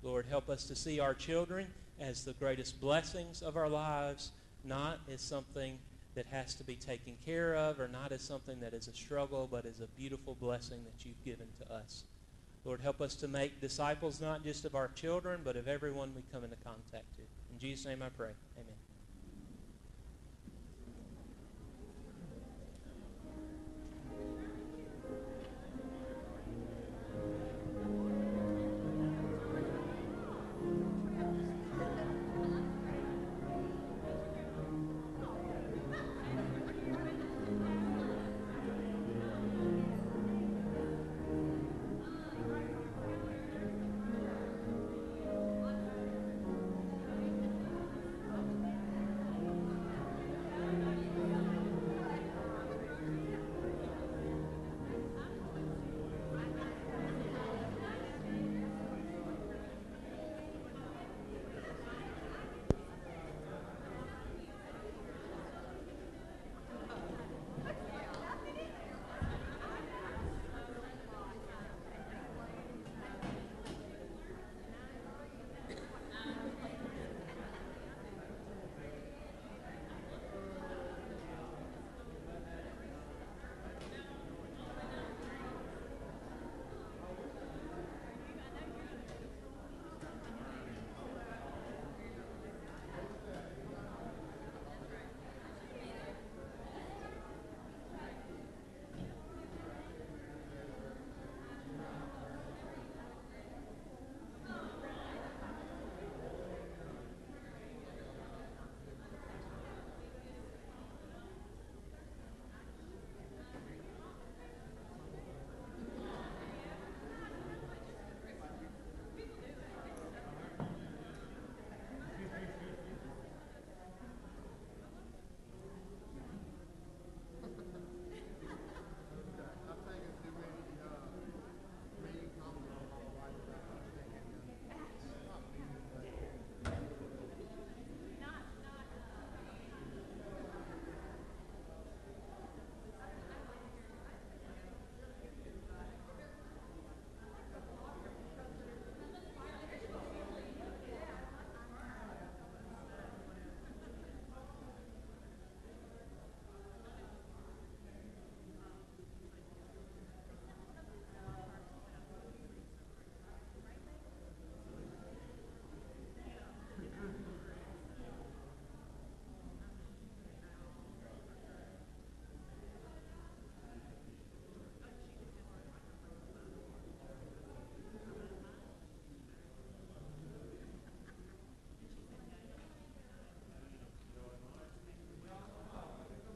Lord, help us to see our children as the greatest blessings of our lives, not as something that has to be taken care of or not as something that is a struggle, but as a beautiful blessing that you've given to us. Lord, help us to make disciples not just of our children, but of everyone we come into contact with. In Jesus' name I pray. Amen.